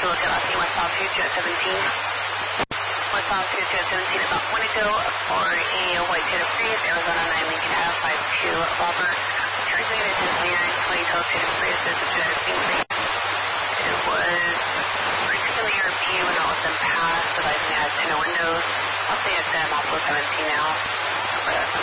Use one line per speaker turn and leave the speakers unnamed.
to look at last name West Altitude 217. West Altitude 217 about one ago for a white Toyota Prius, Arizona 9 Lincoln Ave 52 Robert. Translated to clear 2012 Toyota Prius as a genetic increase. It was recently reviewed when it was in past, advising it has 10 windows. I'll say it's off 17 now.